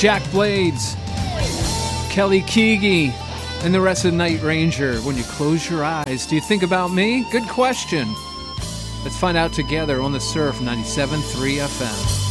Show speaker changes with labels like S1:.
S1: Jack Blades, Kelly Keagy, and the rest of Night Ranger. When you close your eyes, do you think about me? Good question. Let's find out together on the Surf 97.3 FM.